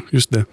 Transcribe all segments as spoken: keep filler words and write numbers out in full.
just det.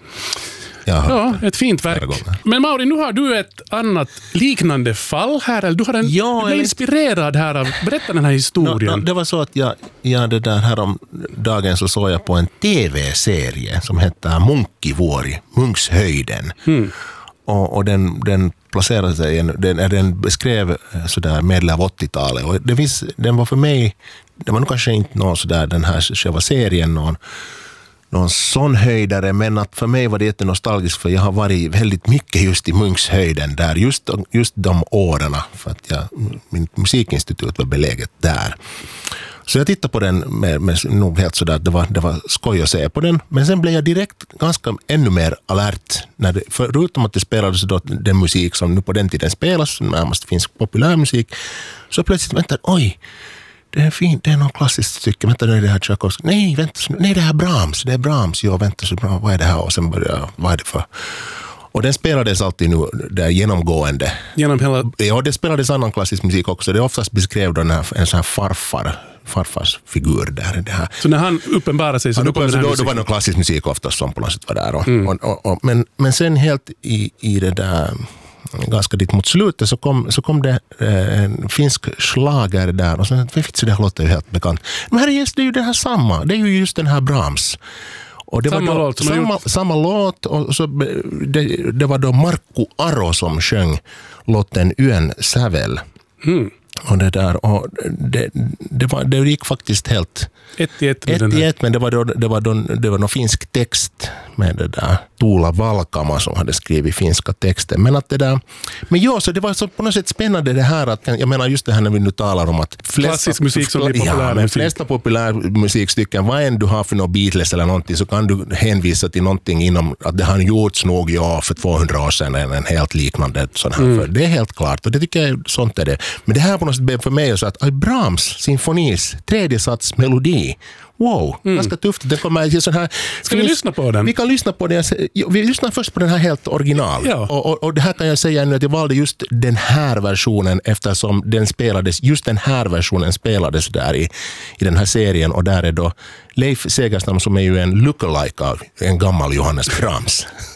Ja, ett fint verk. Men Mauri, nu har du ett annat liknande fall här. Eller du har en, ja, du blev inspirerad här av, berätta den här historien. No, no, det var så att jag, jag det där här om dagen så såg jag på en tv-serie som heter Munkkivuori, Munkshöjden. Mm. Och, och den, den placerade sig, den, den beskrev sådär medel av åttiotalet. Och det finns, den var för mig, det var nog kanske inte någon sådär, den här själva serien, någon någon sån höjdare, men att för mig var det jättenostalgiskt för jag har varit väldigt mycket just i Munkshöjden där, just, just de åren, för att jag, min musikinstitut var beläget där. Så jag tittade på den med, med nog helt sådär, det var, det var skoj att se på den, men sen blev jag direkt ganska ännu mer alert, när det, förutom att det spelades då den musik som nu på den tiden spelas, närmast finns populärmusik, så plötsligt, vänta, oj, det är fint, det är något klassiskt stycke. Vänta, det är det här Tchaikovsky. Nej, vänta, nej, det här är Brahms. Det är Brahms. Jo, vänta, så bra. Vad är det här? Och sen började jag, vad är det för? Och den spelades alltid nu där genomgående. Genom hela... Ja, det spelades annan klassisk musik också. Det är oftast beskrev den här, en sån här farfar, farfars figur där. Det här. Så när han uppenbarar sig så ja, då kommer den här då, musiken? Då var det klassisk musik oftast som på något sätt var där. Och, mm. och, och, och, men, men sen helt i, i det där... ganska dit mot slutet så kom, så kom det eh, en finsk schlager där och så så det låter ju helt bekant. Men här är just, det är ju det här samma, det är ju just den här Brahms. Och det samma var då, låt som samma, samma låt och så det, det var då Markku Aro som sjöng låten Yön sävel. Mm. Och det där och det, det var det gick faktiskt helt ett i ett, ett, i ett men det var då det var då det var någon finsk text med det där Tuula Valkama som hade skrivit finska texter, men att det där men ja, så det var så på något sätt spännande det här att jag menar just det här när vi nu talar om att flesta, klassisk musik som blir populär, ja, men flesta populärmusikstycken, vad än du har för något Beatles eller någonting, så kan du hänvisa till någonting inom att det har gjorts nog ja för tvåhundra år sedan eller en helt liknande sån här, mm. för det är helt klart och det tycker jag sånt är det, men det här på något sätt blev för mig så att Brahms symfonis tredje sats melodi. Wow, mm. ganska tufft. Det kommer sån här. Ska vi lyssna på den? Vi kan lyssna på den. Vi lyssnar först på den här helt original. Ja. Och, och, och det här kan jag säga nu att jag valde just den här versionen eftersom den spelades, just den här versionen spelades där i, i den här serien och där är då Leif Segerstam som är ju en lookalike av en gammal Johannes Brahms.